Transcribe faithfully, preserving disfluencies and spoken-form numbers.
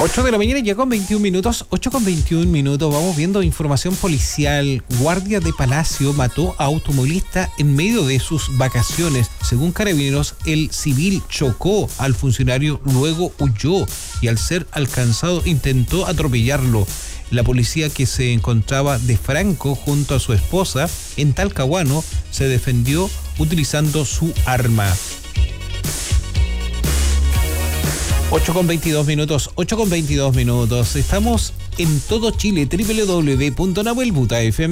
ocho de la mañana ya con veintiún minutos, ocho con veintiún minutos, vamos viendo información policial. Guardia de Palacio mató a automovilista en medio de sus vacaciones. Según Carabineros, el civil chocó al funcionario, luego huyó y al ser alcanzado intentó atropellarlo. La policía, que se encontraba de franco junto a su esposa en Talcahuano, se defendió utilizando su arma. ocho con veintidós minutos, ocho con veintidós minutos. Estamos en todo Chile, doble u doble u doble u punto nahuel buta f m